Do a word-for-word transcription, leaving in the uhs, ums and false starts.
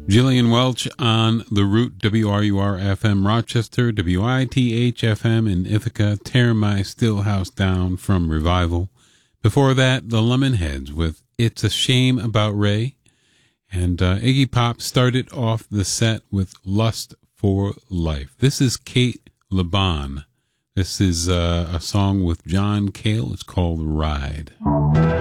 Jillian Welch on The Root, W R U R F M Rochester, W I T H F M in Ithaca, Tear My Stillhouse Down from Revival. Before that, the Lemonheads with It's a Shame About Ray. And uh, Iggy Pop started off the set with Lust for Life. This is Kate Laban. This is uh, a song with John Cale. It's called Ride.